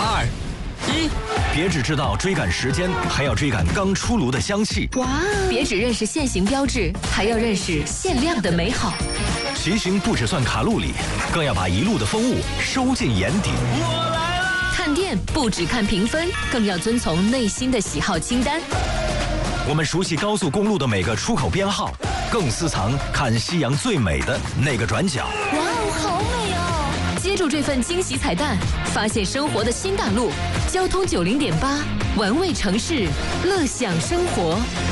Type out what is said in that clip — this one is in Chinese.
2、1，别只知道追赶时间，还要追赶刚出炉的香气。 哇！别只认识限行标志，还要认识限量的美好。 骑行不只算卡路里，更要把一路的风物收进眼底。 我来了！ 看店不只看评分，更要遵从内心的喜好清单。 我们熟悉高速公路的每个出口编号，更私藏看夕阳最美的那个转角。 哇哦，好美哦！接住这份惊喜彩蛋，发现生活的新大陆。交通90.8，玩味城市，乐享生活。